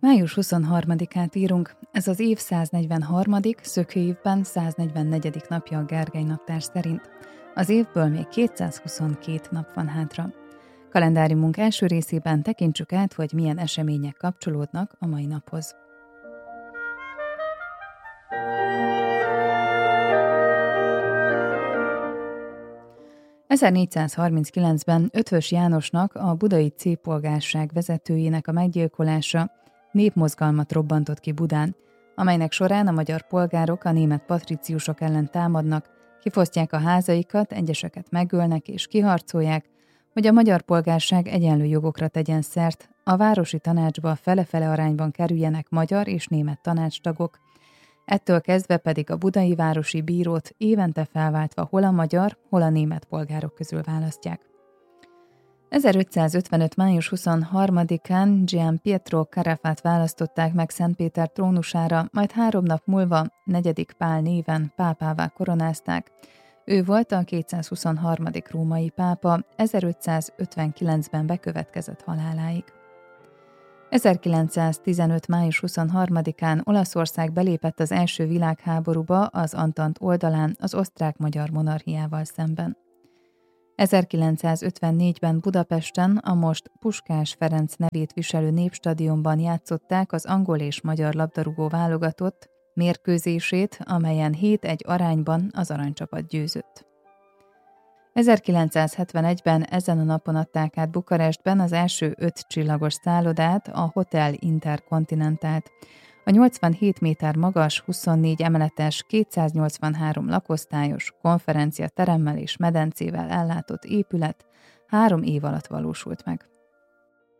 Május 23-át írunk, ez az év 143., szökőévben 144. napja a Gergely naptár szerint. Az évből még 222 nap van hátra. Kalendáriumunk első részében tekintsük át, hogy milyen események kapcsolódnak a mai naphoz. ...1439-ben Eötvös Jánosnak, a budai C-polgárság vezetőjének a meggyilkolása népmozgalmat robbantott ki Budán, amelynek során a magyar polgárok a német patriciusok ellen támadnak, kifosztják a házaikat, egyeseket megölnek és kiharcolják, hogy a magyar polgárság egyenlő jogokra tegyen szert, a városi tanácsba fele-fele arányban kerüljenek magyar és német tanácstagok, ettől kezdve pedig a budai városi bírót évente felváltva hol a magyar, hol a német polgárok közül választják. 1555. május 23-án Gian Pietro Carafát választották meg Szentpéter trónusára, majd 3 nap múlva 4. Pál néven pápává koronázták. Ő volt a 223. római pápa, 1559-ben bekövetkezett haláláig. 1915. május 23-án Olaszország belépett az első világháborúba az Antant oldalán az osztrák-magyar monarchiával szemben. 1954-ben Budapesten a most Puskás Ferenc nevét viselő Népstadionban játszották az angol és magyar labdarúgó válogatott mérkőzését, amelyen 7-1 arányban az aranycsapat győzött. 1971-ben ezen a napon adták át Bukarestben az első 5 csillagos szállodát, a Hotel Intercontinentalt. A 87 méter magas, 24 emeletes, 283 lakosztályos, konferenciateremmel és medencével ellátott épület 3 év alatt valósult meg.